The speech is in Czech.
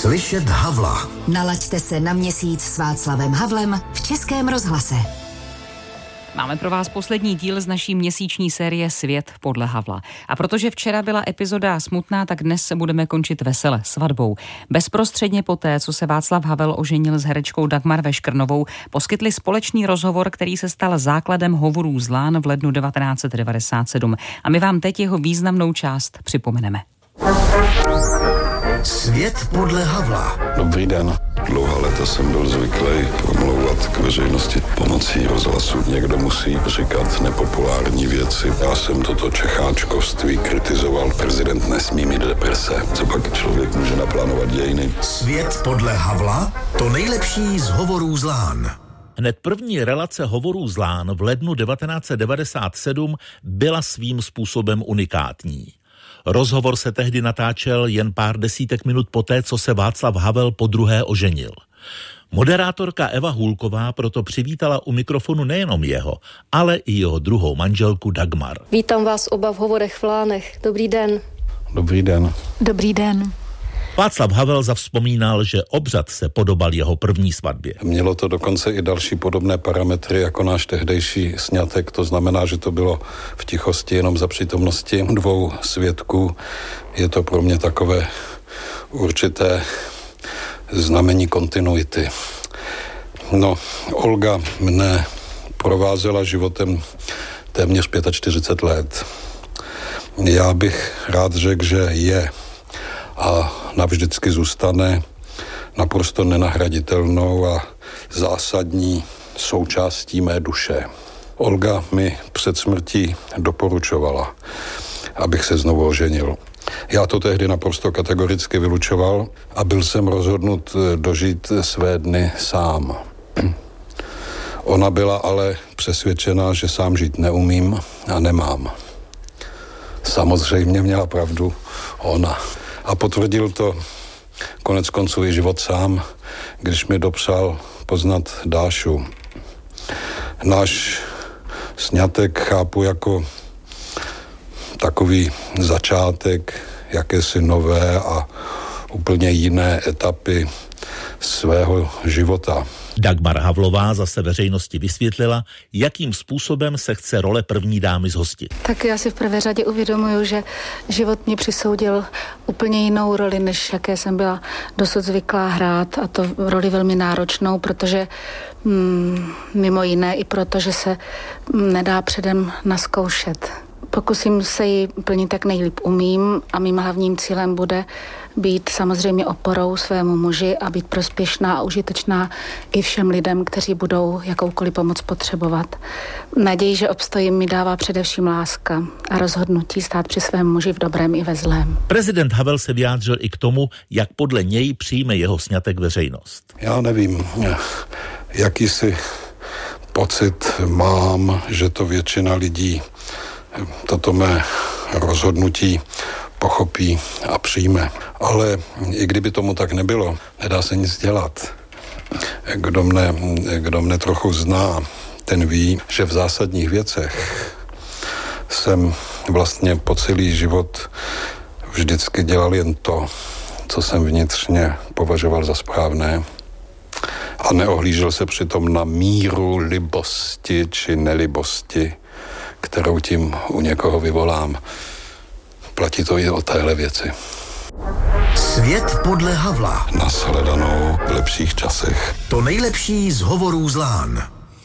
Slyšet Havla. Nalaďte se na Měsíc s Václavem Havlem v Českém rozhlase. Máme pro vás poslední díl z naší měsíční série Svět podle Havla. A protože včera byla epizoda smutná, tak dnes se budeme končit vesele, svatbou. Bezprostředně poté, co se Václav Havel oženil s herečkou Dagmar Veškrnovou, poskytli společný rozhovor, který se stal základem Hovorů z Lán v lednu 1997. A my vám teď jeho významnou část připomeneme. Svět podle Havla. Dobrý den. Dlouhá léta jsem byl zvyklý promlouvat k veřejnosti pomocí rozhlasu. Někdo musí říkat nepopulární věci. Já jsem toto čecháčkovství kritizoval. Prezident nesmí mít deprese. Co pak člověk může naplánovat dějiny? Svět podle Havla, to nejlepší z Hovorů z Lán. Hned první relace Hovorů z Lán v lednu 1997 byla svým způsobem unikátní. Rozhovor se tehdy natáčel jen pár desítek minut poté, co se Václav Havel podruhé oženil. Moderátorka Eva Hůlková proto přivítala u mikrofonu nejenom jeho, ale i jeho druhou manželku Dagmar. Vítám vás oba v Hovorech v Lánech. Dobrý den. Dobrý den. Dobrý den. Václav Havel zavzpomínal, že obřad se podobal jeho první svatbě. Mělo to dokonce i další podobné parametry jako náš tehdejší sňatek. To znamená, že to bylo v tichosti jenom za přítomnosti dvou svědků. Je to pro mě takové určité znamení kontinuity. No, Olga mne provázela životem téměř 45 let. Já bych rád řekl, že je a navždycky zůstane naprosto nenahraditelnou a zásadní součástí mé duše. Olga mi před smrtí doporučovala, abych se znovu oženil. Já to tehdy naprosto kategoricky vylučoval a byl jsem rozhodnut dožít své dny sám. Ona byla ale přesvědčená, že sám žít neumím a nemám. Samozřejmě měla pravdu ona. A potvrdil to konec konců i život sám, když mi dopřál poznat Dášu. Náš sňatek chápu jako takový začátek jakési nové a úplně jiné etapy svého života. Dagmar Havlová zase veřejnosti vysvětlila, jakým způsobem se chce role první dámy zhostit. Tak já si v prvé řadě uvědomuju, že život mě přisoudil úplně jinou roli, než jaké jsem byla dosud zvyklá hrát, a to roli velmi náročnou, protože mimo jiné i proto, že se nedá předem nazkoušet. Pokusím se ji plnit tak nejlíp umím a mým hlavním cílem bude být samozřejmě oporou svému muži a být prospěšná a užitečná i všem lidem, kteří budou jakoukoliv pomoc potřebovat. Naději, že obstojím, mi dává především láska a rozhodnutí stát při svém muži v dobrém i ve zlém. Prezident Havel se vyjádřil i k tomu, jak podle něj přijme jeho sňatek veřejnost. Já nevím, jakýsi pocit mám, že to většina lidí toto mé rozhodnutí pochopí a přijme. Ale i kdyby tomu tak nebylo, nedá se nic dělat. Kdo mne trochu zná, ten ví, že v zásadních věcech jsem vlastně po celý život vždycky dělal jen to, co jsem vnitřně považoval za správné a neohlížel se přitom na míru libosti či nelibosti, kterou tím u někoho vyvolám. Platí to i o téhle věci. Svět podle Havla. Nashledanou v lepších časech. To nejlepší z Hovorů z Lán.